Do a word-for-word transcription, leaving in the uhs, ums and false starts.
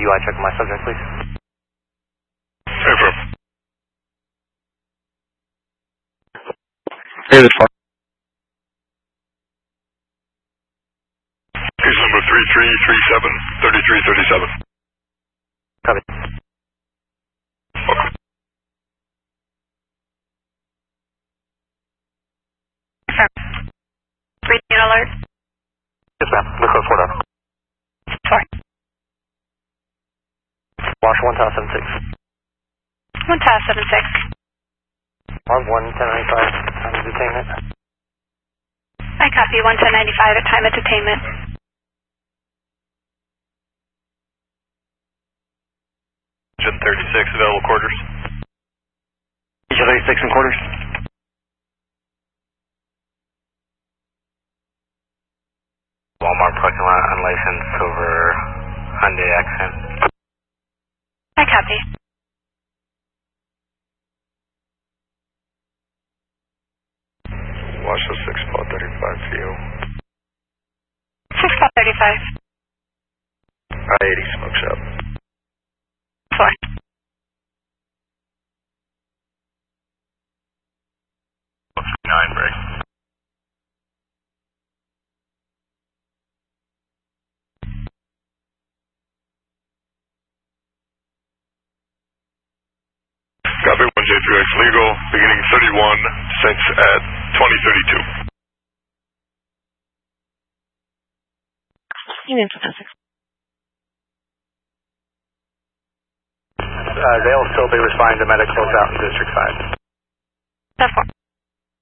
U I check on my subject, please. Affirm. Hey, this one. Case number three three three seven, thirty-three thirty-seven. Copy. Welcome. Reading alert. Yes, ma'am. Look close, four down. Sorry. Wash one tower seven six. One tower seven six. Log one ten ninety-five. Time of detainment. I copy one ten ninety-five at time of detainment. Engine thirty-six, available quarters. Engine thirty-six in quarters. Walmart parking lot, unlicensed, over Hyundai Accent. I copy. Washoe six spot thirty-five P O. Six spot thirty-five. I eighty smoke shop. Four. Nine break. Copy one J three X legal, beginning thirty-one, since at twenty thirty-two. Uh, they'll still be responding to medicals out in District five. That's four.